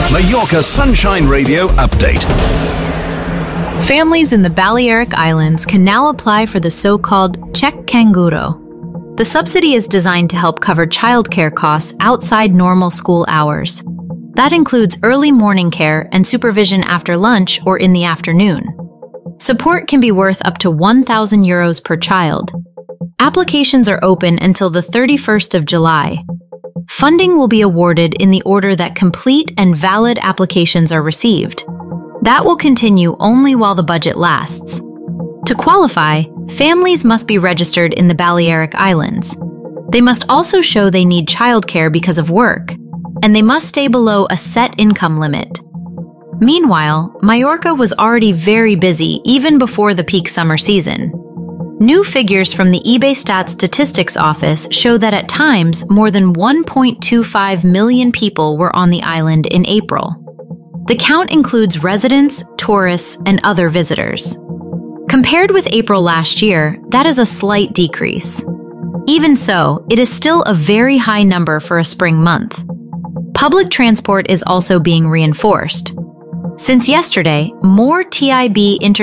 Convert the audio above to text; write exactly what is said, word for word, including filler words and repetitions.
Mallorca Sunshine Radio update. Families in the Balearic Islands can now apply for the so-called Check Canguro. The subsidy is designed to help cover childcare costs outside normal school hours. That includes early morning care and supervision after lunch or in the afternoon. Support can be worth up to one thousand euros per child. Applications are open until the thirty-first of July. Funding will be awarded in the order that complete and valid applications are received. That will continue only while the budget lasts. To qualify, families must be registered in the Balearic Islands. They must also show they need childcare because of work, and they must stay below a set income limit. Meanwhile, Mallorca was already very busy even before the peak summer season. New figures from the eBay Statistics Office show that at times more than one point two five million people were on the island in April. The count includes residents, tourists, and other visitors. Compared with April last year, that is a slight decrease. Even so, it is still a very high number for a spring month. Public transport is also being reinforced. Since yesterday, more T I B inter